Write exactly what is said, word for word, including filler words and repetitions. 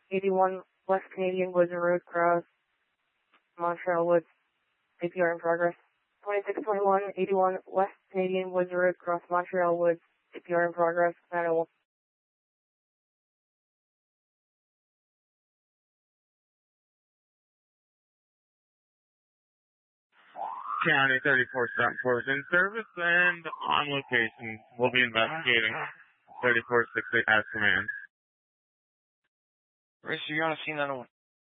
eighty-one West Canadian Woods Road, cross Montreal Woods, A P R in progress. twenty-six twenty-one, eighty-one West Canadian Woods Road, cross Montreal Woods, A P R in progress, nine oh one. County thirty-four seven four is in service and on location. We'll be investigating. thirty-four six eight has command. Racer, you're on a C nine oh one.